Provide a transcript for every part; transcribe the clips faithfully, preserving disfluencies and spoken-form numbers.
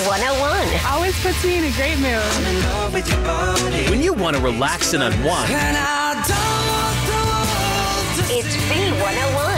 one oh one. Always puts me in a great mood. When you want to relax and unwind, It's B one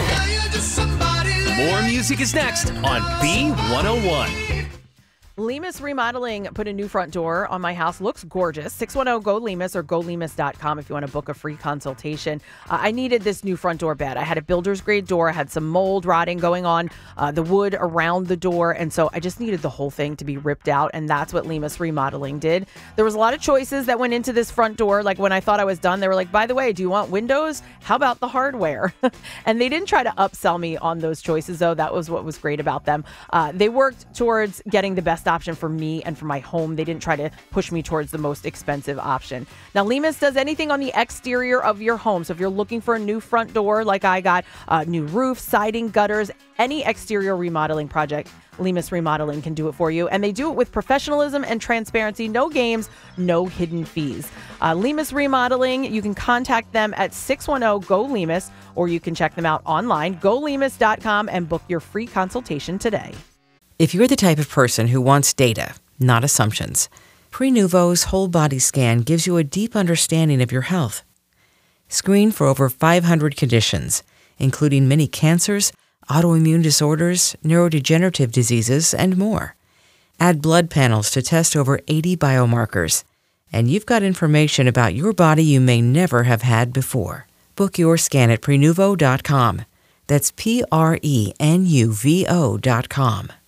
oh one. more music is next on B one oh one. Lemus Remodeling put a new front door on my house. Looks gorgeous. six one zero G O Lemus or go lemus dot com if you want to book a free consultation. Uh, I needed this new front door bed. I had a builder's grade door. I had some mold rotting going on, uh, the wood around the door. And so I just needed the whole thing to be ripped out. And that's what Lemus Remodeling did. There was a lot of choices that went into this front door. Like when I thought I was done, they were like, by the way, do you want windows? How about the hardware? And they didn't try to upsell me on those choices, though. That was what was great about them. Uh, they worked towards getting the best option for me and for my home. They didn't try to push me towards the most expensive option. Now, Lemus does anything on the exterior of your home. So if you're looking for a new front door, like I got, uh, new roof, siding, gutters, any exterior remodeling project, Lemus Remodeling can do it for you. And they do it with professionalism and transparency. No games, no hidden fees. Uh, Lemus Remodeling, you can contact them at six one zero G O Lemus, or you can check them out online, go lemus dot com, and book your free consultation today. If you're the type of person who wants data, not assumptions, Prenuvo's whole body scan gives you a deep understanding of your health. Screen for over five hundred conditions, including many cancers, autoimmune disorders, neurodegenerative diseases, and more. Add blood panels to test over eighty biomarkers, and you've got information about your body you may never have had before. Book your scan at prenuvo dot com. That's P R E N U V O dot com.